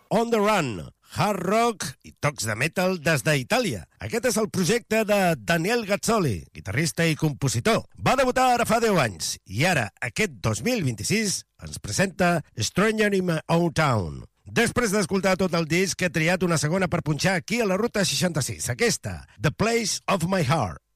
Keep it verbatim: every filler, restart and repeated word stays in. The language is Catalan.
On the Run, hard rock i tocs de metal des d'Itàlia. Aquest és el projecte de Daniel Gazzoli, guitarrista i compositor. Va debutar ara fa deu anys i ara, aquest dos mil vint-i-sis, ens presenta Stranger in My Own Town. Després d'escoltar tot el disc, he triat una segona per punxar aquí a la Ruta seixanta-sis, aquesta, The Place of My Heart.